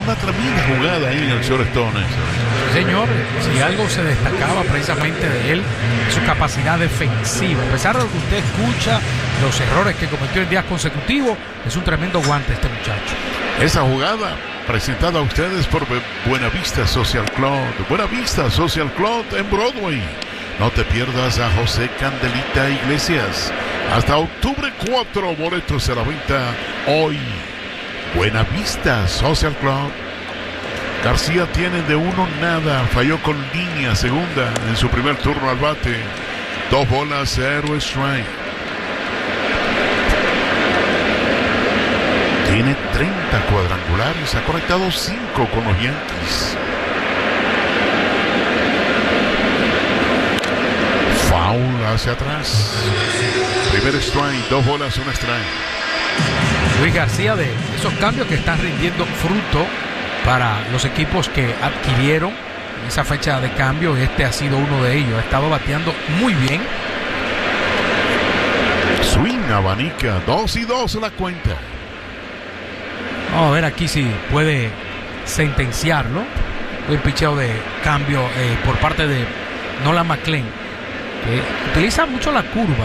Una tremenda jugada ahí en el shortstone. Señor, si algo se destacaba precisamente de él, su capacidad defensiva. A pesar de lo que usted escucha, los errores que cometió en días consecutivos, es un tremendo guante este muchacho. Esa jugada presentada a ustedes por Buenavista Social Club. Buenavista Social Club en Broadway. No te pierdas a José Candelita Iglesias. Hasta octubre 4, boletos a la venta hoy. Buenavista Social Club. García tiene de 1 nada, falló con línea segunda en su primer turno al bate. 2 bolas, 0 strike. Tiene 30 cuadrangulares, ha conectado 5 con los Yankees. Foul hacia atrás. Primer strike, 2 bolas, 1 strike. Luis García, de esos cambios que están rindiendo fruto para los equipos que adquirieron en esa fecha de cambio, este ha sido uno de ellos. Ha estado bateando muy bien. Swing, abanica, 2-2 la cuenta. Vamos a ver aquí si puede sentenciarlo. Buen picheo de cambio por parte de Nolan McLain, que utiliza mucho la curva.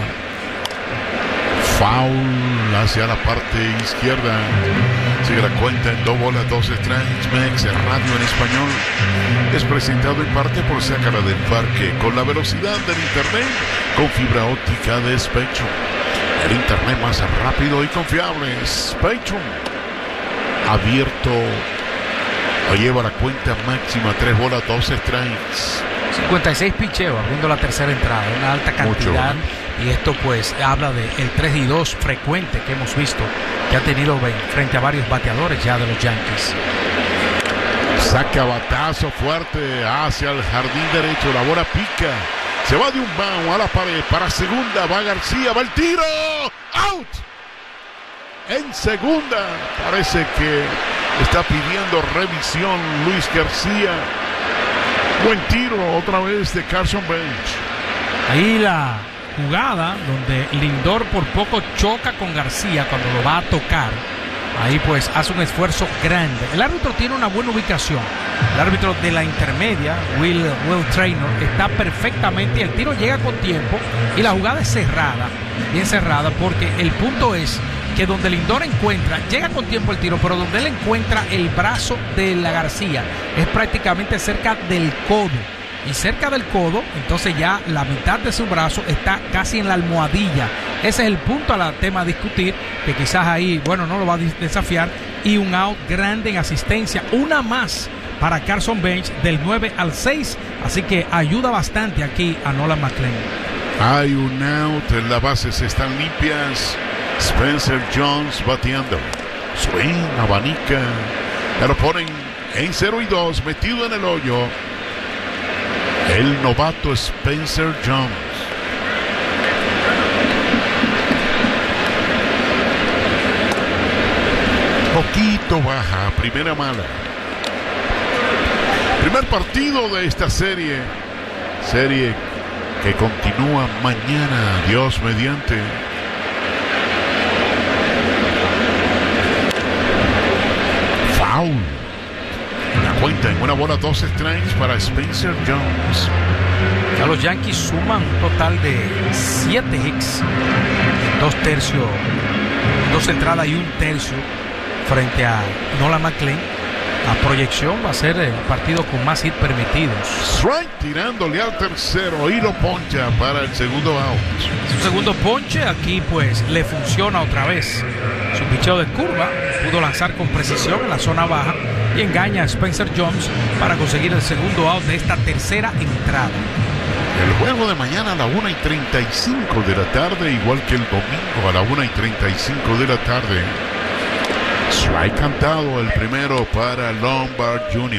Foul hacia la parte izquierda. Sigue la cuenta en 2 bolas, 2 strikes. Mex Radio en español es presentado en parte por Sácala del Parque, con la velocidad del internet con fibra óptica de Spectrum. El internet más rápido y confiable. Spectrum. Abierto. Lleva la cuenta máxima, 3 bolas, 2 strikes. 56 picheos, abriendo la tercera entrada, una alta cantidad. Y esto pues habla del 3-2 frecuente que hemos visto que ha tenido frente a varios bateadores ya de los Yankees. Saca batazo fuerte hacia el jardín derecho, la bola pica, se va de un bound a la pared, para segunda, va García, va el tiro, out. En segunda, parece que está pidiendo revisión Luis García. Buen tiro otra vez de Carson Bench. Ahí la jugada donde Lindor por poco choca con García cuando lo va a tocar. Ahí pues hace un esfuerzo grande. El árbitro tiene una buena ubicación. El árbitro de la intermedia, Will Traynor, está perfectamente y el tiro llega con tiempo y la jugada es cerrada, bien cerrada, porque el punto es que donde Lindor encuentra, llega con tiempo el tiro, pero donde él encuentra el brazo de la García es prácticamente cerca del codo. Y cerca del codo, entonces ya la mitad de su brazo está casi en la almohadilla. Ese es el punto al tema a discutir, que quizás ahí, bueno, no lo va a desafiar. Y un out grande en asistencia, una más para Carson Bench del 9 al 6. Así que ayuda bastante aquí a Nolan McLain. Hay un out, en las bases están limpias. Spencer Jones bateando. Swing, abanica. Ya lo ponen en 0-2, metido en el hoyo. El novato Spencer Jones. Poquito baja, primera mala. Primer partido de esta serie. Serie que continúa mañana, Dios mediante. Foul. La cuenta en 1 bola, 2 strikes para Spencer Jones. Ya los Yankees suman un total de 7 hits, 2 tercios, 2 entradas y 1 tercio frente a Nolan McLain. La proyección va a ser el partido con más hits permitidos. Strike tirándole al tercero y lo poncha para el segundo out. Su segundo ponche aquí pues le funciona otra vez. Su picheo de curva pudo lanzar con precisión en la zona baja y engaña a Spencer Jones para conseguir el segundo out de esta tercera entrada. El juego de mañana a la 1:35 de la tarde, igual que el domingo a la 1:35 de la tarde. Strike cantado, el primero para Lombard Jr.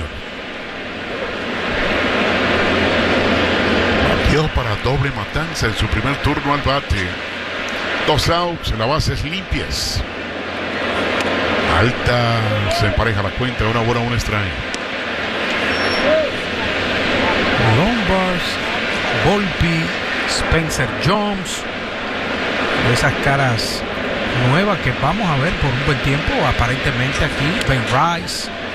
Batió para doble matanza en su primer turno al bate. 2 outs, las bases limpias. Alta, se empareja la cuenta, 1 bola, 1 strike. Lombard, Volpi, Spencer Jones, esas caras nuevas que vamos a ver por un buen tiempo. Aparentemente aquí Ben Rice,